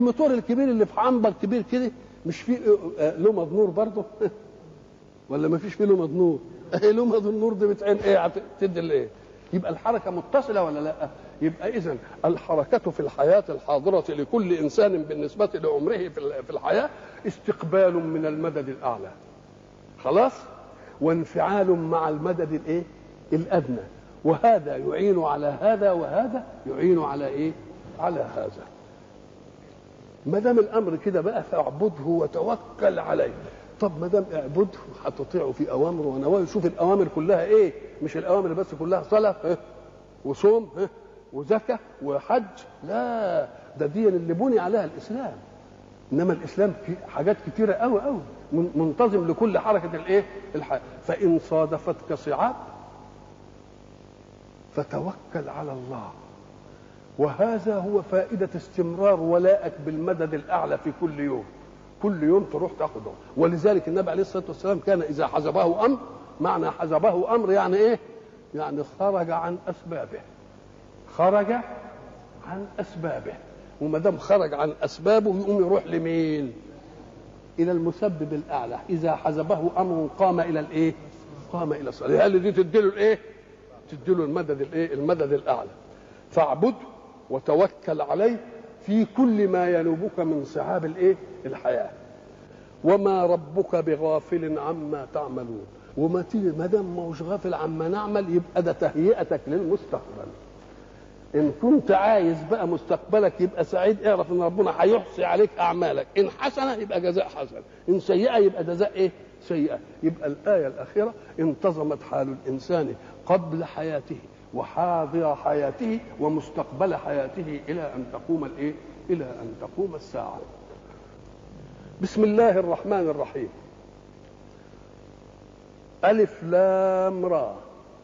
الموتور الكبير اللي في عنبر كبير كده مش فيه لمض نور برضه ولا ما فيش فيه لمض نور؟ لمض النور دي بتعين ايه؟ تدي الايه؟ يبقى الحركه متصله ولا لا؟ يبقى اذا الحركه في الحياه الحاضره لكل انسان بالنسبه لعمره في الحياه استقبال من المدد الاعلى، خلاص، وانفعال مع المدد الايه؟ الادنى، وهذا يعين على هذا وهذا يعين على ايه؟ على هذا. ما دام الامر كده بقى فاعبده وتوكل عليه. طب ما دام اعبده هتطيعه في اوامره ونواهيه، شوف الاوامر كلها ايه؟ مش الاوامر بس كلها صلاه وصوم وزكاه وحج، لا، ده دي اللي بني عليها الاسلام. انما الاسلام في حاجات كتيره قوي قوي منتظم لكل حركه الايه؟ الحياه. فان صادفتك صعاب فتوكل على الله، وهذا هو فائدة استمرار ولائك بالمدد الأعلى في كل يوم. كل يوم تروح تاخده. ولذلك النبي عليه الصلاة والسلام كان إذا حزبه أمر، معنى حزبه أمر يعني إيه؟ يعني خرج عن أسبابه. خرج عن أسبابه، وما دام خرج عن أسبابه يقوم يروح لمين؟ إلى المسبب الأعلى. إذا حزبه أمر قام إلى الإيه؟ قام إلى الصلاة. هل دي تديله الإيه؟ تديله المدد الإيه؟ المدد الأعلى. فاعبده وتوكل عليه في كل ما ينوبك من صعاب الايه؟ الحياه. وما ربك بغافل عما تعملون. وما تيجي ما دام ما هوش غافل عما نعمل يبقى ده تهيئتك للمستقبل. ان كنت عايز بقى مستقبلك يبقى سعيد، اعرف ان ربنا هيحصي عليك اعمالك، ان حسنه يبقى جزاء حسن، ان سيئه يبقى جزاء ايه؟ سيئه. يبقى الايه الاخيره انتظمت حال الانسان قبل حياته وحاضر حياته ومستقبل حياته الى ان تقوم الايه؟ الى ان تقوم الساعه. بسم الله الرحمن الرحيم. الف لام را،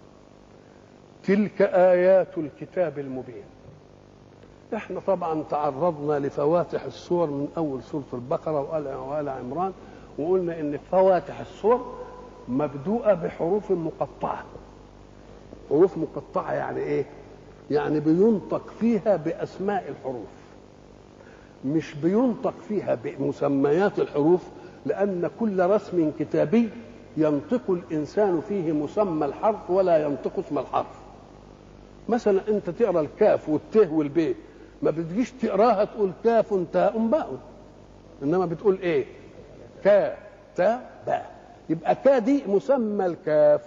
تلك ايات الكتاب المبين. احنا طبعا تعرضنا لفواتح السور من اول سوره البقره وآل عمران، وقلنا ان فواتح السور مبدوءه بحروف مقطعه. حروف مقطعة يعني ايه؟ يعني بينطق فيها بأسماء الحروف، مش بينطق فيها بمسميات الحروف، لأن كل رسم كتابي ينطق الإنسان فيه مسمى الحرف ولا ينطق اسم الحرف. مثلا أنت تقرأ الكاف والته والباء، ما بتجيش تقراها تقول كاف تاء باء، إنما بتقول إيه؟ كا تاء باء. يبقى كا دي مسمى الكاف،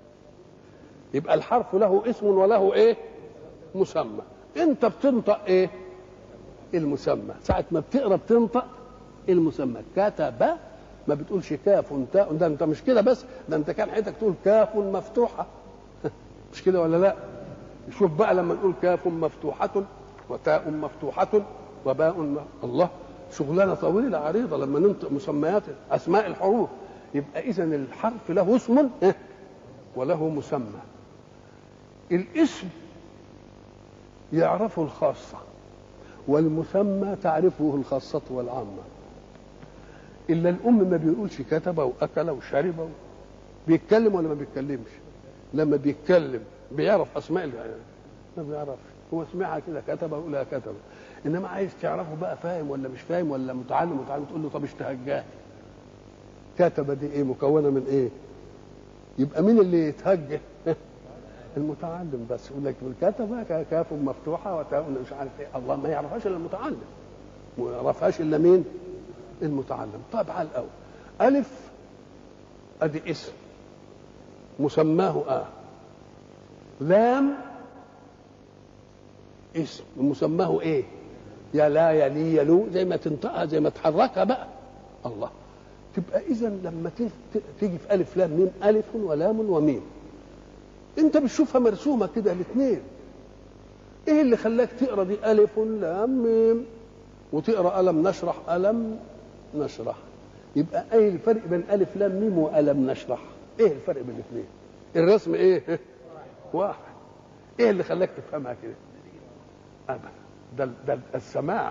يبقى الحرف له اسم وله ايه؟ مسمى. انت بتنطق ايه؟ المسمى. ساعة ما بتقرا بتنطق المسمى. كتب ما بتقولش كاف تاء، ده انت مش كده بس، ده انت كان حياتك تقول كاف مفتوحة مش كده ولا لا؟ شوف بقى لما نقول كاف مفتوحة وتاء مفتوحة وباء، الله، شغلانة طويلة عريضة لما ننطق مسميات أسماء الحروف. يبقى إذا الحرف له اسم وله مسمى. الاسم يعرفه الخاصة، والمسمى تعرفه الخاصة والعامة. إلا الأم ما بيقولش كتب وأكل وشرب. بيتكلم ولا ما بيتكلمش؟ لما بيتكلم بيعرف أسماء ما بيعرفش، هو سمعها كده كتب ولا كتب. إنما عايز تعرفه بقى فاهم ولا مش فاهم ولا متعلم تقول له طب اشتهجاه. كتب دي إيه؟ مكونة من إيه؟ يبقى مين اللي يتهجه؟ المتعلم بس. يقول لك الكتبه كاف مفتوحه وتاء مش عارف ايه، الله ما يعرفهاش الا المتعلم، ما يعرفهاش الا مين؟ المتعلم. طيب على الاول الف ادي اسم مسماه لام اسم مسماه ايه؟ يا لا يا لي يا لو، زي ما تنطقها زي ما تحركها بقى. الله. تبقى اذا لما تيجي في الف لام ميم، الف ولام وميم، انت بتشوفها مرسومه كده الاثنين. ايه اللي خلاك تقرا دي الف لام ميم وتقرا الم نشرح الم نشرح؟ يبقى ايه الفرق بين الف لام ميم والم نشرح؟ ايه الفرق بين الاثنين؟ الرسم ايه؟ واحد. ايه اللي خلاك تفهمها كده؟ ابدا، ده السماع.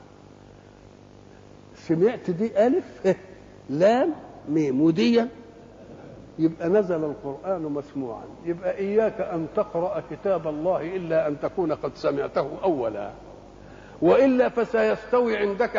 سمعت دي الف لام ميم ودي، يبقى نزل القرآن مسموعا. يبقى إياك أن تقرأ كتاب الله إلا أن تكون قد سمعته أولا، وإلا فسيستوي عندك